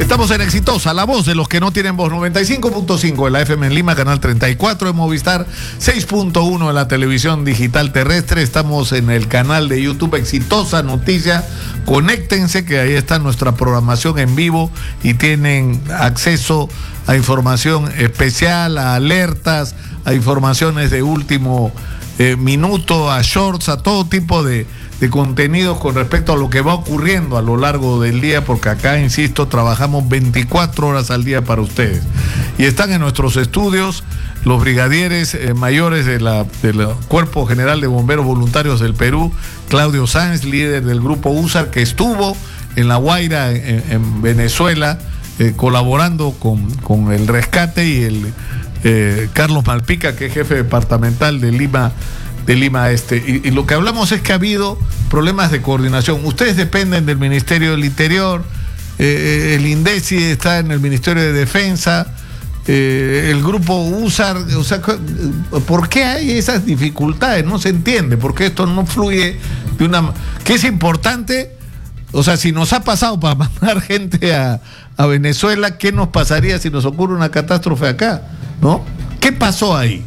Estamos en Exitosa, la voz de los que no tienen voz, 95.5 en la FM en Lima, canal 34 de Movistar, 6.1 en la televisión digital terrestre. Estamos en el canal de YouTube Exitosa Noticias. Conéctense, que ahí está nuestra programación en vivo y tienen acceso a información especial, a alertas, a informaciones de último minuto, a shorts, a todo tipo de contenidos con respecto a lo que va ocurriendo a lo largo del día, porque acá, insisto, trabajamos 24 horas al día para ustedes. Y están en nuestros estudios los brigadieres mayores del Cuerpo General de Bomberos Voluntarios del Perú, Claudio Sáenz, líder del grupo USAR, que estuvo en La Guaira, en Venezuela, colaborando con el rescate, y el Carlos Malpica, que es jefe departamental de Lima Este. Y lo que hablamos es que ha habido problemas de coordinación. Ustedes dependen del Ministerio del Interior, el INDECI está en el Ministerio de Defensa, el grupo USAR, o sea, ¿por qué hay esas dificultades? No se entiende, porque esto no fluye de una... que es importante, o sea, si nos ha pasado para mandar gente a Venezuela, ¿qué nos pasaría si nos ocurre una catástrofe acá? ¿No? ¿Qué pasó ahí?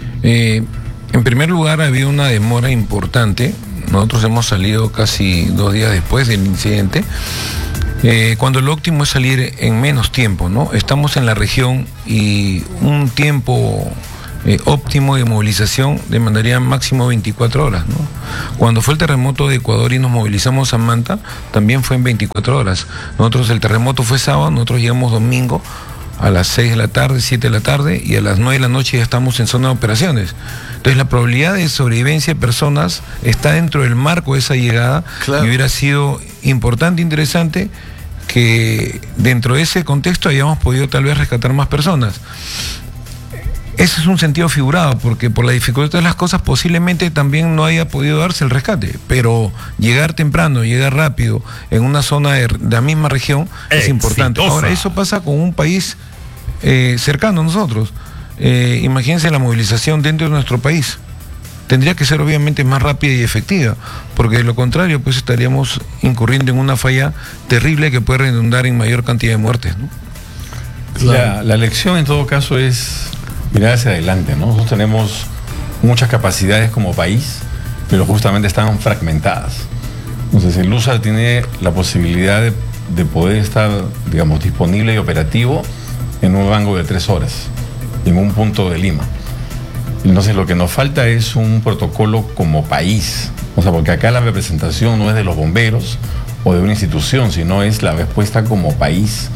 En primer lugar, ha habido una demora importante. Nosotros hemos salido casi 2 días después del incidente, cuando lo óptimo es salir en menos tiempo, ¿no? Estamos en la región y un tiempo óptimo de movilización demandaría máximo 24 horas, ¿no? Cuando fue el terremoto de Ecuador y nos movilizamos a Manta, también fue en 24 horas. Nosotros, el terremoto fue sábado, nosotros llegamos domingo a las 6 de la tarde, 7 de la tarde, y a las 9 de la noche ya estamos en zona de operaciones. Entonces la probabilidad de sobrevivencia de personas está dentro del marco de esa llegada. Claro. Y hubiera sido importante, interesante, que dentro de ese contexto hayamos podido tal vez rescatar más personas. Ese es un sentido figurado, porque por la dificultad de las cosas posiblemente también no haya podido darse el rescate, pero llegar temprano, llegar rápido en una zona de la misma región es importante. Ahora, eso pasa con un país cercano a nosotros. Imagínense la movilización dentro de nuestro país. Tendría que ser obviamente más rápida y efectiva, porque de lo contrario pues estaríamos incurriendo en una falla terrible que puede redundar en mayor cantidad de muertes, ¿no? Claro. La lección en todo caso es mirar hacia adelante, ¿no? Nosotros tenemos muchas capacidades como país, pero justamente están fragmentadas. Entonces el USAR tiene la posibilidad de poder estar, digamos, disponible y operativo en un rango de 3 horas, en un punto de Lima. Entonces lo que nos falta es un protocolo como país, o sea, porque acá la representación no es de los bomberos o de una institución, sino es la respuesta como país.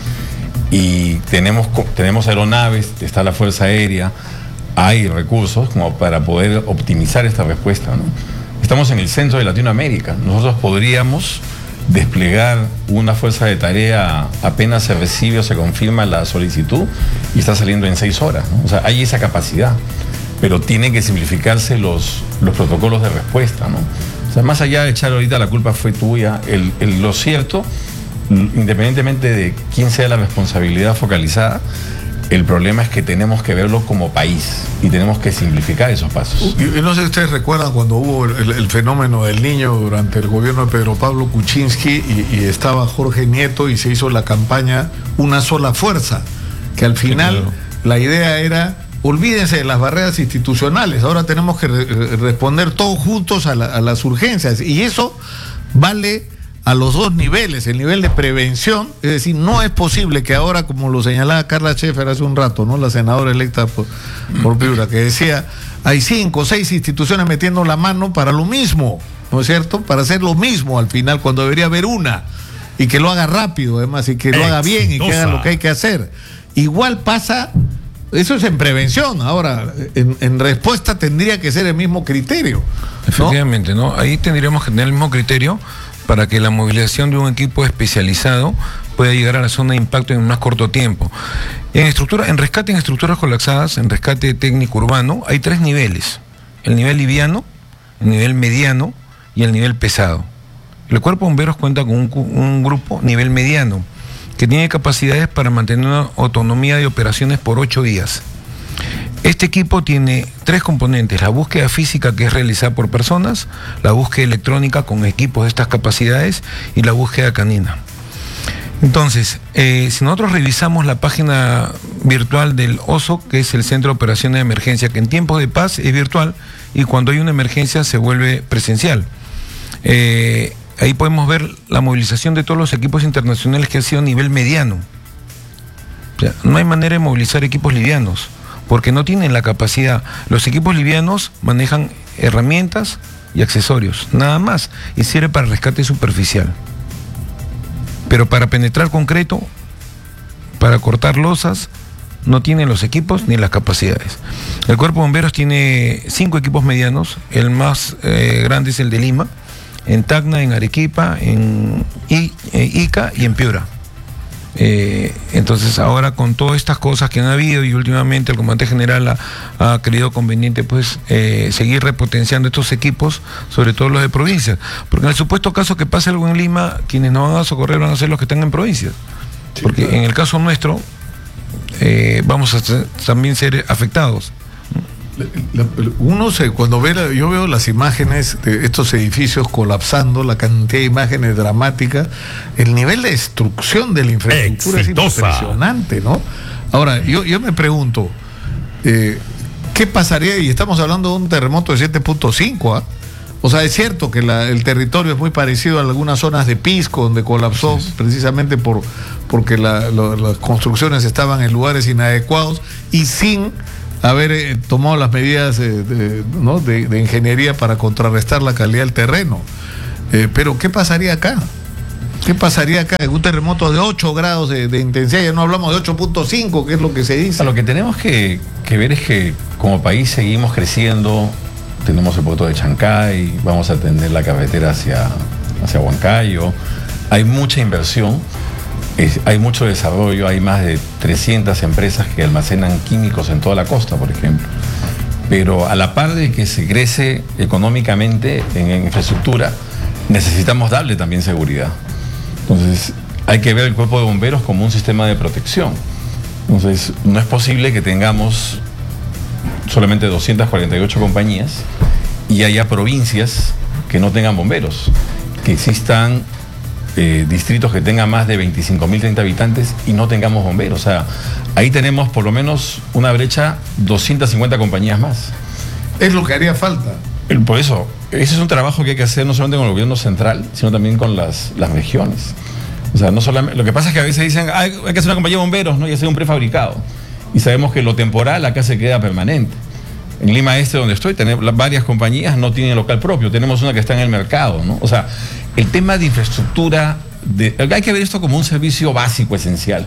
Y tenemos aeronaves, está la Fuerza Aérea, hay recursos como para poder optimizar esta respuesta, ¿no? Estamos en el centro de Latinoamérica. Nosotros podríamos desplegar una fuerza de tarea apenas se recibe o se confirma la solicitud y está saliendo en 6 horas, ¿no? O sea, hay esa capacidad, pero tienen que simplificarse los protocolos de respuesta, ¿no? O sea, más allá de echar ahorita la culpa fue tuya, lo cierto, independientemente de quién sea la responsabilidad focalizada, el problema es que tenemos que verlo como país y tenemos que simplificar esos pasos. Y no sé si ustedes recuerdan cuando hubo el fenómeno del Niño durante el gobierno de Pedro Pablo Kuczynski y estaba Jorge Nieto y se hizo la campaña Una Sola Fuerza, que al final sí, claro, la idea era: olvídense de las barreras institucionales, ahora tenemos que responder todos juntos a las urgencias, y eso vale a los 2 niveles, el nivel de prevención, es decir, no es posible que ahora, como lo señalaba Carla Schaefer hace un rato, ¿no?, la senadora electa por Piura, que decía, hay 5 o 6 instituciones metiendo la mano para lo mismo, ¿no es cierto?, para hacer lo mismo al final, cuando debería haber una, y que lo haga rápido además, y que lo haga bien, y que haga lo que hay que hacer. Igual pasa, eso es en prevención. Ahora, en respuesta tendría que ser el mismo criterio, ¿no? Efectivamente, ¿no? Ahí tendríamos que tener el mismo criterio para que la movilización de un equipo especializado pueda llegar a la zona de impacto en un más corto tiempo. En rescate en estructuras colapsadas, en rescate técnico urbano, hay 3 niveles: el nivel liviano, el nivel mediano y el nivel pesado. El Cuerpo de Bomberos cuenta con un grupo nivel mediano, que tiene capacidades para mantener una autonomía de operaciones por 8 días. Este equipo tiene 3 componentes: la búsqueda física, que es realizada por personas, la búsqueda electrónica con equipos de estas capacidades, y la búsqueda canina. Entonces, si nosotros revisamos la página virtual del OSO, que es el Centro de Operaciones de Emergencia, que en tiempos de paz es virtual y cuando hay una emergencia se vuelve presencial. Ahí podemos ver la movilización de todos los equipos internacionales que ha sido a nivel mediano. O sea, no hay manera de movilizar equipos livianos, porque no tienen la capacidad. Los equipos livianos manejan herramientas y accesorios, nada más, y sirve para rescate superficial. Pero para penetrar concreto, para cortar losas, no tienen los equipos ni las capacidades. El Cuerpo de Bomberos tiene 5 equipos medianos, el más grande es el de Lima, en Tacna, en Arequipa, en Ica y en Piura. Entonces ahora con todas estas cosas que han habido y últimamente el comandante general ha creído conveniente pues seguir repotenciando estos equipos, sobre todo los de provincias, porque en el supuesto caso que pase algo en Lima, quienes nos van a socorrer van a ser los que están en provincias, sí, porque claro, en el caso nuestro vamos a también ser afectados. Yo veo las imágenes de estos edificios colapsando, la cantidad de imágenes dramáticas, el nivel de destrucción de la infraestructura exitosa es impresionante, ¿no? Ahora, yo me pregunto, ¿qué pasaría? Y estamos hablando de un terremoto de 7.5, ¿ah? O sea, es cierto que el territorio es muy parecido a algunas zonas de Pisco, donde colapsó precisamente porque las construcciones estaban en lugares inadecuados y sin haber tomado las medidas de ingeniería para contrarrestar la calidad del terreno. Pero ¿qué pasaría acá? ¿Qué pasaría acá en un terremoto de 8 grados de intensidad? Ya no hablamos de 8.5, que es lo que se dice. Lo que tenemos que ver es que como país seguimos creciendo, tenemos el puerto de Chancay, vamos a tener la carretera hacia Huancayo, hay mucha inversión. Hay mucho desarrollo, hay más de 300 empresas que almacenan químicos en toda la costa, por ejemplo. Pero a la par de que se crece económicamente en infraestructura, necesitamos darle también seguridad. Entonces, hay que ver el Cuerpo de Bomberos como un sistema de protección. Entonces, no es posible que tengamos solamente 248 compañías y haya provincias que no tengan bomberos, que existan distritos que tengan más de 25.000, 30 habitantes y no tengamos bomberos. O sea, ahí tenemos por lo menos una brecha, 250 compañías más. Es lo que haría falta. Por eso, ese es un trabajo que hay que hacer no solamente con el gobierno central, sino también con las regiones. O sea, no solamente, lo que pasa es que a veces dicen, hay que hacer una compañía de bomberos, ¿no? Y hacer un prefabricado. Y sabemos que lo temporal acá se queda permanente. En Lima Este, donde estoy, tenemos varias compañías, no tienen local propio. Tenemos una que está en el mercado, ¿no? O sea, el tema de infraestructura, hay que ver esto como un servicio básico, esencial.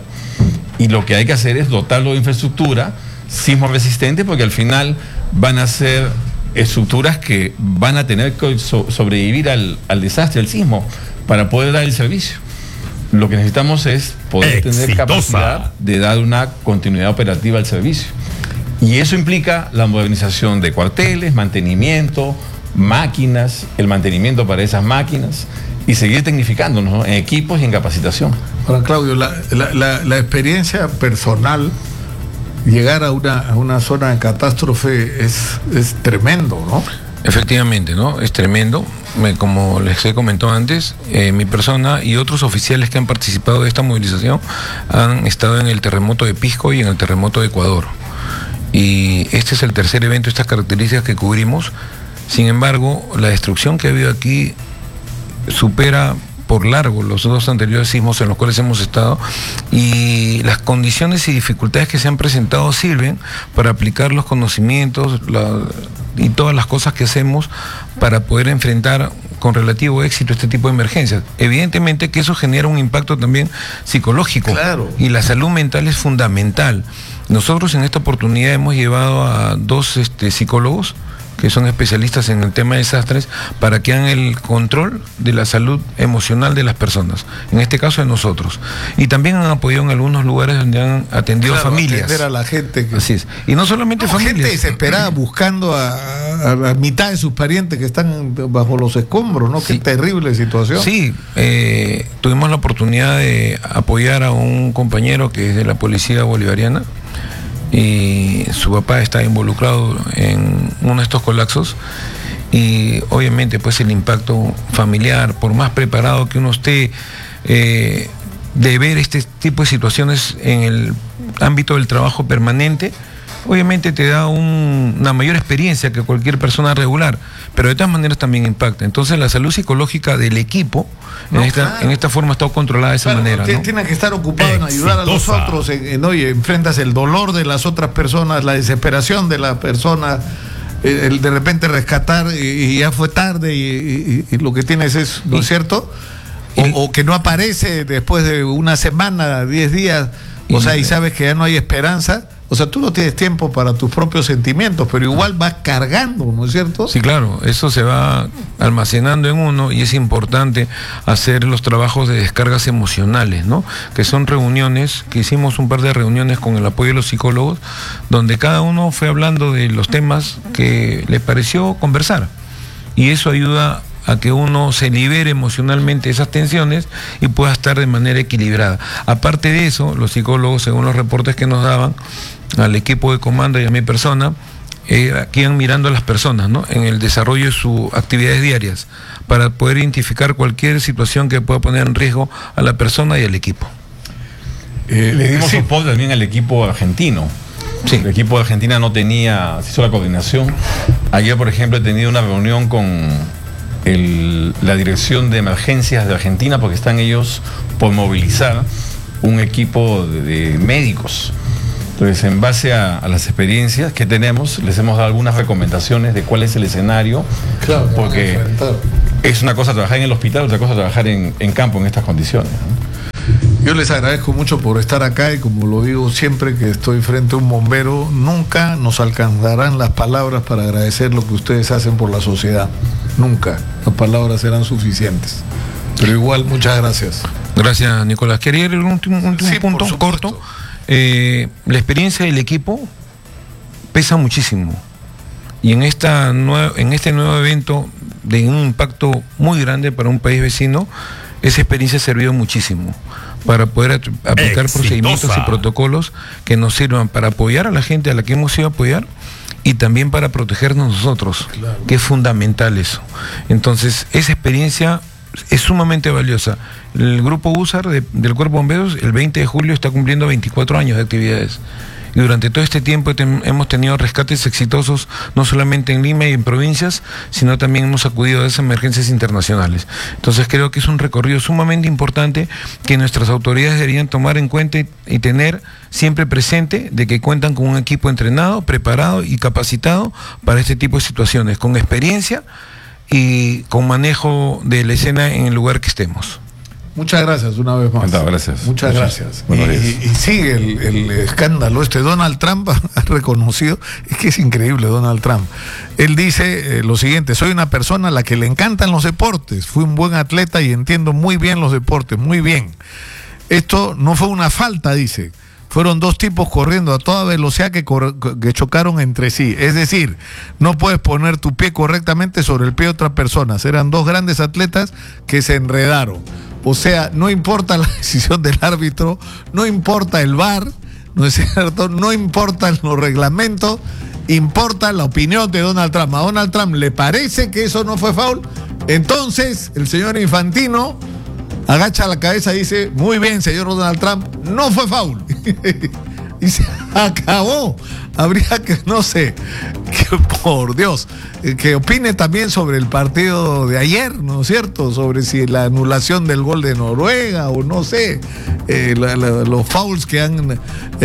Y lo que hay que hacer es dotarlo de infraestructura sismo resistente, porque al final van a ser estructuras que van a tener que sobrevivir al desastre, al sismo, para poder dar el servicio. Lo que necesitamos es poder tener capacidad de dar una continuidad operativa al servicio. Y eso implica la modernización de cuarteles, mantenimiento, máquinas, el mantenimiento para esas máquinas y seguir tecnificándonos, ¿no?, en equipos y en capacitación. Ahora, Claudio, la experiencia personal, llegar a una zona de catástrofe es tremendo, ¿no? Efectivamente, ¿no? Es tremendo. Como les he comentado antes, mi persona y otros oficiales que han participado de esta movilización han estado en el terremoto de Pisco y en el terremoto de Ecuador. Y este es el tercer evento, estas características que cubrimos. Sin embargo, la destrucción que ha habido aquí supera por largo los dos anteriores sismos en los cuales hemos estado, y las condiciones y dificultades que se han presentado sirven para aplicar los conocimientos y todas las cosas que hacemos para poder enfrentar con relativo éxito este tipo de emergencias. Evidentemente que eso genera un impacto también psicológico. Claro. Y la salud mental es fundamental. Nosotros en esta oportunidad hemos llevado a 2 psicólogos que son especialistas en el tema de desastres, para que hagan el control de la salud emocional de las personas, en este caso de nosotros. Y también han apoyado en algunos lugares donde han atendido familias. Atender a la gente. Así es. Y no solamente familias. Gente desesperada buscando a mitad de sus parientes que están bajo los escombros, ¿no? Sí. Qué terrible situación. Sí, tuvimos la oportunidad de apoyar a un compañero que es de la Policía Bolivariana, y su papá está involucrado en uno de estos colapsos, y obviamente pues el impacto familiar, por más preparado que uno esté, de ver este tipo de situaciones en el ámbito del trabajo permanente, obviamente te da una mayor experiencia que cualquier persona regular, pero de todas maneras también impacta. Entonces la salud psicológica del equipo en esta forma está controlada de esa manera, ¿no? Tiene que estar ocupado en ayudar a los otros, oye, enfrentas el dolor de las otras personas, la desesperación de la persona, el de repente rescatar y ya fue tarde y lo que tienes es, ¿no es cierto? O que no aparece después de una semana, 10 días, o sea, y sabes que ya no hay esperanza. O sea, tú no tienes tiempo para tus propios sentimientos, pero igual vas cargando, ¿no es cierto? Sí, claro, eso se va almacenando en uno y es importante hacer los trabajos de descargas emocionales, ¿no? Que son reuniones, que hicimos un par de reuniones con el apoyo de los psicólogos, donde cada uno fue hablando de los temas que le pareció conversar. Y eso ayuda a que uno se libere emocionalmente de esas tensiones y pueda estar de manera equilibrada. Aparte de eso, los psicólogos, según los reportes que nos daban al equipo de comando y a mi persona, aquí iban mirando a las personas, ¿no?, en el desarrollo de sus actividades diarias, para poder identificar cualquier situación que pueda poner en riesgo a la persona y al equipo. Le dimos soporte también al equipo argentino. Sí. El equipo de Argentina no tenía, se hizo la coordinación. Ayer, por ejemplo, he tenido una reunión con la Dirección de Emergencias de Argentina, porque están ellos por movilizar un equipo de médicos. Entonces, en base a las experiencias que tenemos, les hemos dado algunas recomendaciones de cuál es el escenario, claro, porque es una cosa trabajar en el hospital, otra cosa trabajar en campo en estas condiciones, ¿no? Yo les agradezco mucho por estar acá y, como lo digo siempre que estoy frente a un bombero, nunca nos alcanzarán las palabras para agradecer lo que ustedes hacen por la sociedad. Nunca. Las palabras serán suficientes. Pero igual, muchas gracias. Gracias, Nicolás. Quería ir a un último punto corto. La experiencia del equipo pesa muchísimo. Y en este nuevo evento de un impacto muy grande para un país vecino, esa experiencia ha servido muchísimo para poder aplicar procedimientos y protocolos que nos sirvan para apoyar a la gente a la que hemos ido a apoyar y también para protegernos nosotros, claro, que es fundamental eso. Entonces, esa experiencia es sumamente valiosa. El grupo USAR del Cuerpo de Bomberos, el 20 de julio está cumpliendo 24 años de actividades. Y durante todo este tiempo hemos tenido rescates exitosos, no solamente en Lima y en provincias, sino también hemos acudido a esas emergencias internacionales. Entonces creo que es un recorrido sumamente importante que nuestras autoridades deberían tomar en cuenta y tener siempre presente, de que cuentan con un equipo entrenado, preparado y capacitado para este tipo de situaciones, con experiencia y con manejo de la escena en el lugar que estemos. Muchas gracias una vez más. Gracias. Muchas gracias. Y sigue el escándalo este. Donald Trump ha reconocido, es que es increíble Donald Trump. Él dice lo siguiente: soy una persona a la que le encantan los deportes, fui un buen atleta y entiendo muy bien los deportes, muy bien. Esto no fue una falta, dice. Fueron dos tipos corriendo a toda velocidad que chocaron entre sí. Es decir, no puedes poner tu pie correctamente sobre el pie de otra persona. Eran dos grandes atletas que se enredaron. O sea, no importa la decisión del árbitro, no importa el VAR, ¿no es cierto? No importan los reglamentos, importa la opinión de Donald Trump. A Donald Trump le parece que eso no fue foul, entonces el señor Infantino agacha la cabeza y dice: muy bien, señor Donald Trump, no fue foul. Y se acabó. Habría que, no sé, que por Dios, que opine también sobre el partido de ayer, ¿no es cierto? Sobre si la anulación del gol de Noruega o no sé, los fouls que han...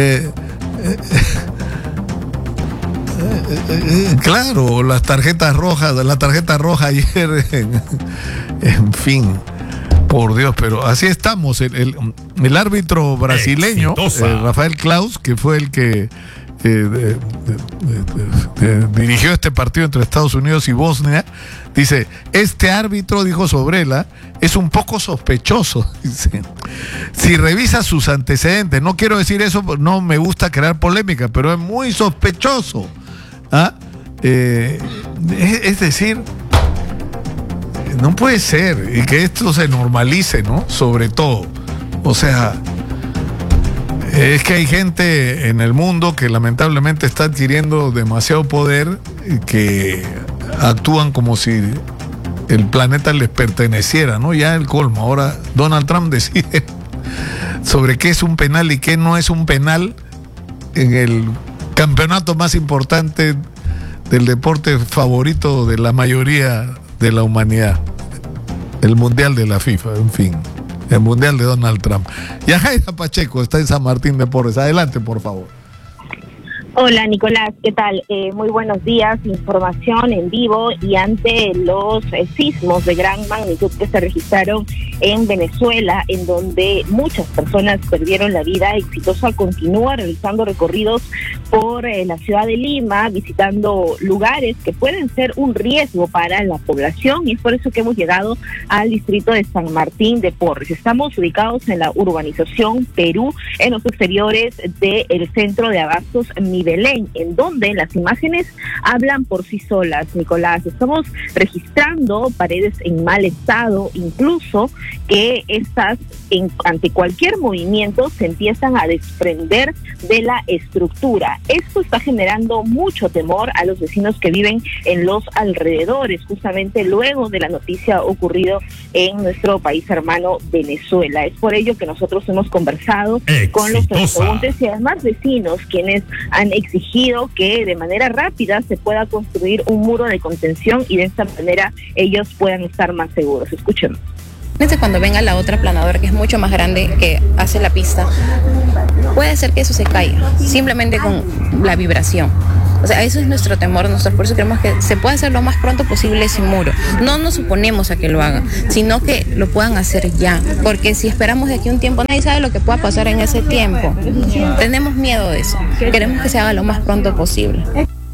claro, las tarjetas rojas, la tarjeta roja ayer, en fin. Por Dios, pero así estamos. El árbitro brasileño, Rafael Claus, que fue el que dirigió este partido entre Estados Unidos y Bosnia, dice: este árbitro, dijo Sobrela, es un poco sospechoso. Dice, si revisa sus antecedentes, no quiero decir eso, no me gusta crear polémica, pero es muy sospechoso. ¿Ah? Es decir, no puede ser, y que esto se normalice, ¿no? Sobre todo, o sea, es que hay gente en el mundo que lamentablemente está adquiriendo demasiado poder y que actúan como si el planeta les perteneciera, ¿no? Ya el colmo. Ahora Donald Trump decide sobre qué es un penal y qué no es un penal en el campeonato más importante del deporte favorito de la mayoría de la humanidad, el Mundial de la FIFA, en fin, el Mundial de Donald Trump. Yajaira Pacheco está en San Martín de Porres. Adelante, por favor. Hola Nicolás, ¿qué tal? Muy buenos días, información en vivo y ante los sismos de gran magnitud que se registraron en Venezuela, en donde muchas personas perdieron la vida. Exitosa continúa realizando recorridos por la ciudad de Lima, visitando lugares que pueden ser un riesgo para la población, y es por eso que hemos llegado al distrito de San Martín de Porres. Estamos ubicados en la urbanización Perú, en los exteriores del centro de abastos Mi Belén, en donde las imágenes hablan por sí solas, Nicolás. Estamos registrando paredes en mal estado, incluso que estas, ante cualquier movimiento, se empiezan a desprender de la estructura. Esto está generando mucho temor a los vecinos que viven en los alrededores, justamente luego de la noticia ocurrido en nuestro país hermano Venezuela. Es por ello que nosotros hemos conversado con los transeúntes y además vecinos, quienes han exigido que de manera rápida se pueda construir un muro de contención y de esta manera ellos puedan estar más seguros. Escuchen. Cuando venga la otra planadora, que es mucho más grande, que hace la pista, puede ser que eso se caiga, simplemente con la vibración. O sea, eso es nuestro temor. Nosotros por eso queremos que se pueda hacer lo más pronto posible ese muro. No nos suponemos a que lo hagan, sino que lo puedan hacer ya. Porque si esperamos de aquí un tiempo, nadie sabe lo que pueda pasar en ese tiempo. Tenemos miedo de eso. Queremos que se haga lo más pronto posible.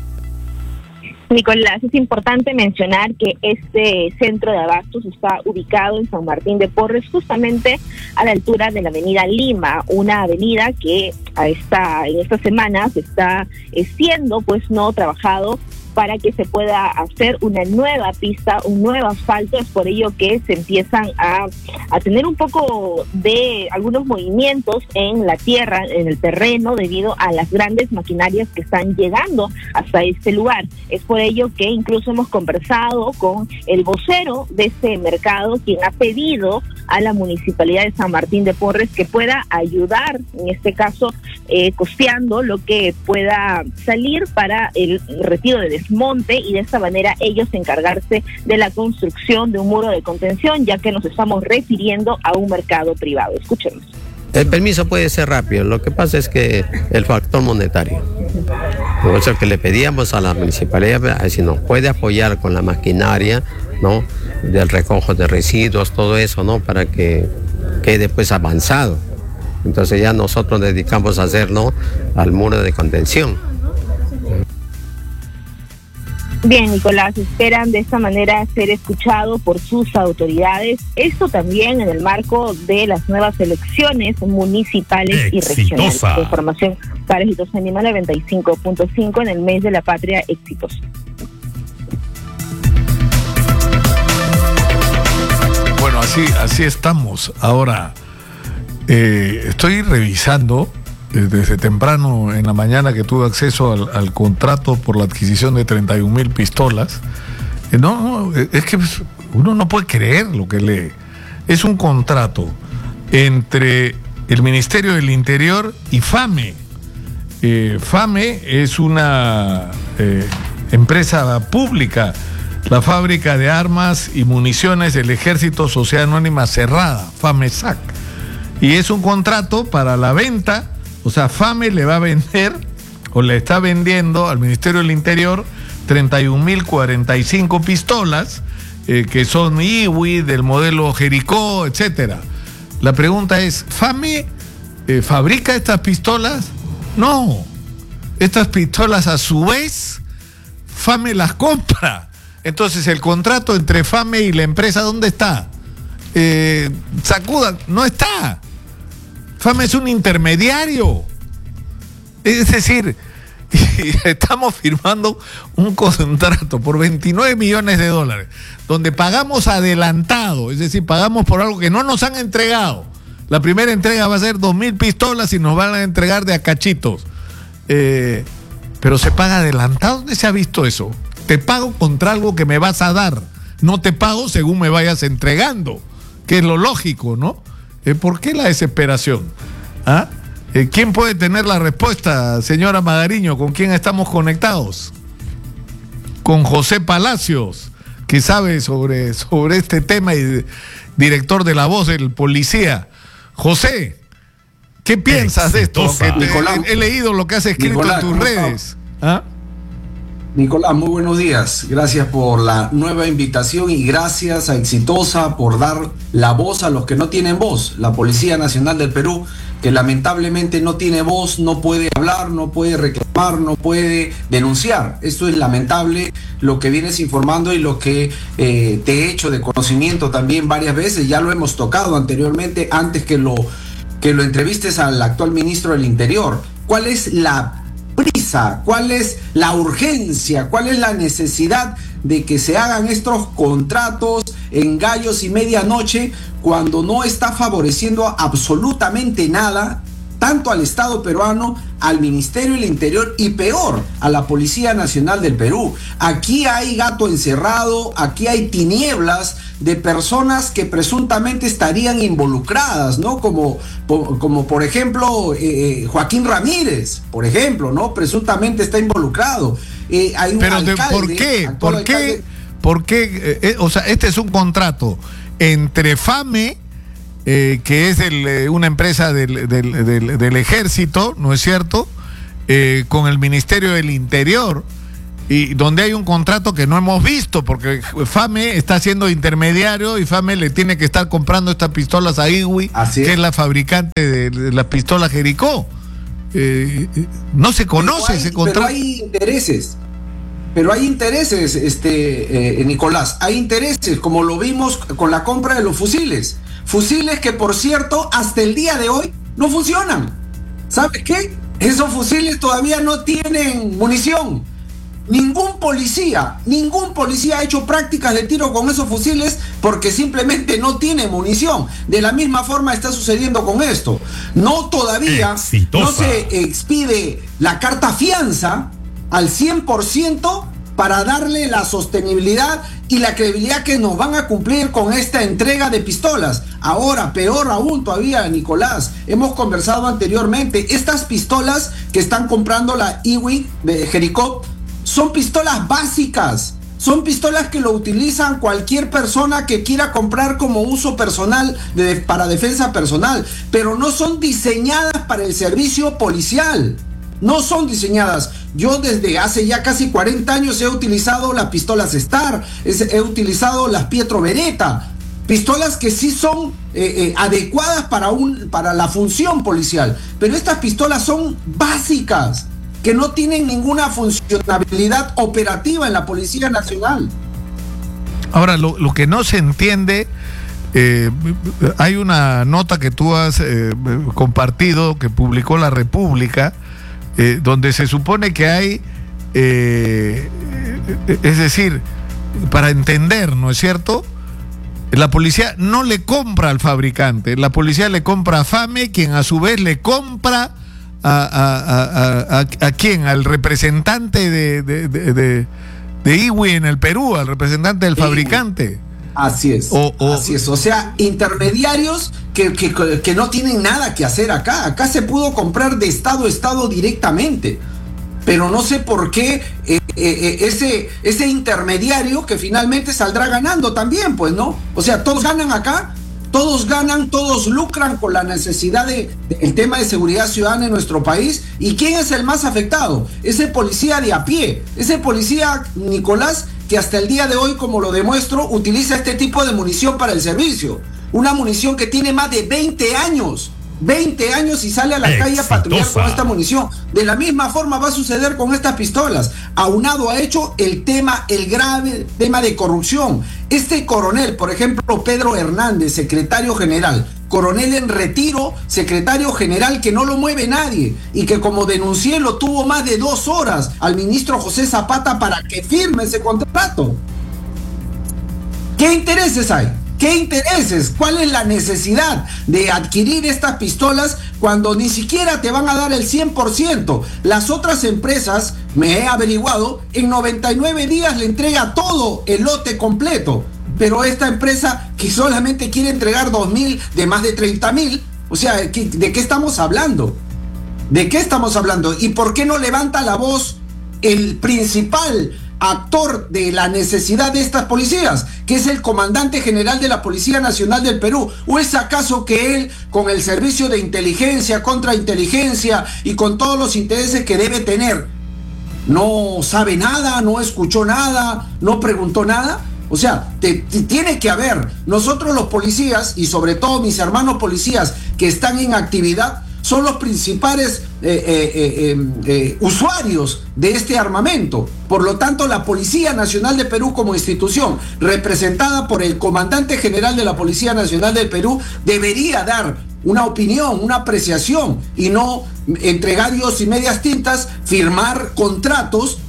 Nicolás, es importante mencionar que este centro de abastos está ubicado en San Martín de Porres, justamente a la altura de la avenida Lima, una avenida que en esta semana se está siendo trabajado para que se pueda hacer una nueva pista, un nuevo asfalto. Es por ello que se empiezan a tener un poco de algunos movimientos en la tierra, en el terreno, debido a las grandes maquinarias que están llegando hasta este lugar. Es por ello que incluso hemos conversado con el vocero de este mercado, quien ha pedido a la Municipalidad de San Martín de Porres que pueda ayudar, en este caso, costeando lo que pueda salir para el retiro de desmonte, y de esta manera ellos encargarse de la construcción de un muro de contención, ya que nos estamos refiriendo a un mercado privado. Escuchemos. El permiso puede ser rápido, lo que pasa es que el factor monetario. Por eso que le pedíamos a la municipalidad si nos puede apoyar con la maquinaria, ¿no?, del recojo de residuos, todo eso, ¿no?, para que quede pues avanzado. Entonces ya nosotros nos dedicamos a hacer, ¿no?, al muro de contención. Bien, Nicolás, esperan de esta manera ser escuchado por sus autoridades. Esto también en el marco de las nuevas elecciones municipales y regionales. Información para Exitosa Animal 95.5 en el mes de la patria Exitosa. Bueno, así estamos. Ahora, estoy revisando desde temprano en la mañana, que tuve acceso al contrato por la adquisición de 31,000 pistolas. Es que uno no puede creer lo que lee. Es un contrato entre el Ministerio del Interior y FAME. FAME es una empresa pública, la fábrica de armas y municiones del Ejército Sociedad Anónima Cerrada, FAMESAC. Y es un contrato para la venta. O sea, FAME le va a vender, o le está vendiendo al Ministerio del Interior 31,045 pistolas, que son IWI, del modelo Jericó, etcétera. La pregunta es, ¿FAME fabrica estas pistolas? No. Estas pistolas, a su vez, FAME las compra. Entonces, el contrato entre FAME y la empresa, ¿dónde está? Sacuda, no está. FAME es un intermediario. Es decir, estamos firmando un contrato por $29 millones, donde pagamos adelantado, es decir, pagamos por algo que no nos han entregado. La primera entrega va a ser 2,000 pistolas y nos van a entregar de a cachitos. Pero se paga adelantado. ¿Dónde se ha visto eso? Te pago contra algo que me vas a dar. No te pago según me vayas entregando, que es lo lógico, ¿no? ¿Por qué la desesperación? ¿Ah? ¿Quién puede tener la respuesta, señora Magariño? ¿Con quién estamos conectados? Con José Palacios, que sabe sobre este tema y director de La Voz del Policía. José, ¿qué piensas de esto? He leído lo que has escrito Nicolás, en tus redes. ¿Ah? Nicolás, muy buenos días. Gracias por la nueva invitación y gracias a Exitosa por dar la voz a los que no tienen voz. La Policía Nacional del Perú, que lamentablemente no tiene voz, no puede hablar, no puede reclamar, no puede denunciar. Esto es lamentable, lo que vienes informando y lo que te he hecho de conocimiento también varias veces. Ya lo hemos tocado anteriormente, antes que lo entrevistes al actual ministro del Interior. ¿Cuál es la prisa? ¿Cuál es la urgencia? ¿Cuál es la necesidad de que se hagan estos contratos en gallos y medianoche cuando no está favoreciendo absolutamente nada, tanto al Estado peruano, al Ministerio del Interior y peor, a la Policía Nacional del Perú? Aquí hay gato encerrado, aquí hay tinieblas de personas que presuntamente estarían involucradas, ¿no? Como por ejemplo Joaquín Ramírez, por ejemplo, ¿no? Presuntamente está involucrado. Hay un alcalde, ¿Por qué? O sea, este es un contrato entre FAME, que es una empresa del ejército, ¿no es cierto?, con el Ministerio del Interior, y donde hay un contrato que no hemos visto, porque FAME está siendo intermediario y FAME le tiene que estar comprando estas pistolas a IWI, que es la fabricante de las pistolas Jericó. No se conoce ese contrato. Pero hay intereses, Nicolás, hay intereses, como lo vimos con la compra de los fusiles. Fusiles que, por cierto, hasta el día de hoy no funcionan. ¿Sabes qué? Esos fusiles todavía no tienen munición. Ningún policía ha hecho prácticas de tiro con esos fusiles porque simplemente no tiene munición. De la misma forma está sucediendo con esto. No se expide la carta fianza al 100% para darle la sostenibilidad y la credibilidad que nos van a cumplir con esta entrega de pistolas. Ahora, peor aún todavía, Nicolás, hemos conversado anteriormente, estas pistolas que están comprando la IWI de Jericó son pistolas básicas, son pistolas que lo utilizan cualquier persona que quiera comprar como uso personal, para defensa personal, pero no son diseñadas para el servicio policial. No son diseñadas. Yo desde hace ya casi 40 años he utilizado las pistolas Star, he utilizado las Pietro Beretta, pistolas que sí son adecuadas para la función policial, pero estas pistolas son básicas, que no tienen ninguna funcionalidad operativa en la Policía Nacional. Ahora, lo que no se entiende, hay una nota que tú has compartido, que publicó La República, donde se supone que hay, es decir, para entender, ¿no es cierto?, la policía no le compra al fabricante, la policía le compra a FAME, quien a su vez le compra a quién, al representante de IWI en el Perú, al representante del fabricante. Así es, así es. O sea, intermediarios que no tienen nada que hacer acá. Acá se pudo comprar de estado a estado directamente. Pero no sé por qué ese intermediario que finalmente saldrá ganando también, pues, ¿no? O sea, todos ganan acá, todos ganan, todos lucran con la necesidad del tema de seguridad ciudadana en nuestro país. ¿Y quién es el más afectado? Ese policía de a pie, ese policía, Nicolás, que hasta el día de hoy, como lo demuestro, utiliza este tipo de munición para el servicio. Una munición que tiene más de 20 años. 20 años y sale a la calle a patrullar con esta munición. De la misma forma va a suceder con estas pistolas. Aunado a hecho el grave tema de corrupción. Este coronel, por ejemplo, Pedro Hernández, secretario general, coronel en retiro, secretario general que no lo mueve nadie y que, como denuncié, lo tuvo más de 2 horas al ministro José Zapata para que firme ese contrato. ¿Qué intereses hay? ¿Qué intereses? ¿Cuál es la necesidad de adquirir estas pistolas cuando ni siquiera te van a dar el 100%? Las otras empresas, me he averiguado, en 99 días le entrega todo el lote completo. Pero esta empresa, que solamente quiere entregar 2.000 de más de 30.000, O sea, ¿de qué estamos hablando? ¿De qué estamos hablando? ¿Y por qué no levanta la voz el principal actor de la necesidad de estas policías, que es el comandante general de la Policía Nacional del Perú? ¿O es acaso que él, con el servicio de inteligencia, contrainteligencia y con todos los intereses que debe tener, no sabe nada, no escuchó nada, no preguntó nada? O sea, tiene que haber, nosotros los policías, y sobre todo mis hermanos policías que están en actividad, son los principales usuarios de este armamento. Por lo tanto, la Policía Nacional de Perú como institución, representada por el comandante general de la Policía Nacional del Perú, debería dar una opinión, una apreciación, y no entre gallos y medias tintas firmar contratos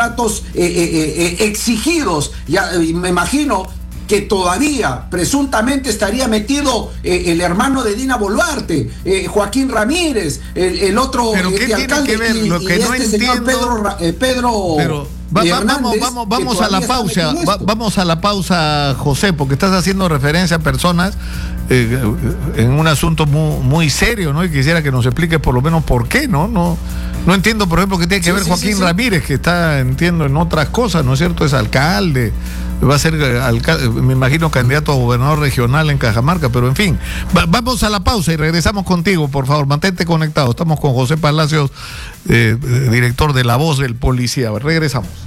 exigidos. Ya me imagino que todavía presuntamente estaría metido el hermano de Dina Boluarte, Joaquín Ramírez, el otro alcalde, que ver? Lo que no señor Pedro pero vamos a la pausa, vamos a la pausa, José, porque estás haciendo referencia a personas en un asunto muy serio, ¿no? Y quisiera que nos expliques por lo menos por qué, ¿no? No entiendo, por ejemplo, qué tiene que ver Joaquín Ramírez, que está, entiendo, en otras cosas, ¿no es cierto? Es alcalde, va a ser alcalde, me imagino, candidato a gobernador regional en Cajamarca, pero en fin, vamos a la pausa y regresamos contigo, por favor, mantente conectado. Estamos con José Palacios, director de La Voz del Policía. Regresamos.